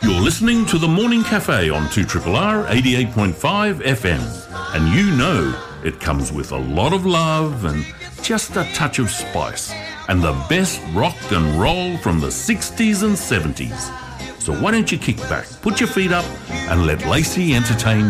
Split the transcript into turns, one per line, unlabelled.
You're listening to The Morning Cafe on 2RRR 88.5 FM. And you know it comes with a lot of love and just a touch of spice. And the best rock and roll from the 60s and 70s. So why don't you kick back, put your feet up and let Lacey entertain